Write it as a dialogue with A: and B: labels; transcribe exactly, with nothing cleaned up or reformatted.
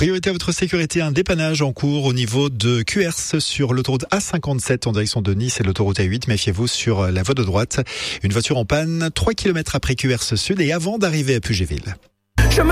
A: Priorité à votre sécurité, un dépannage en cours au niveau de Cuers sur l'autoroute A cinquante-sept en direction de Nice et l'autoroute A huit. Méfiez-vous sur la voie de droite. Une voiture en panne trois kilomètres après Cuers Sud et avant d'arriver à Pugéville.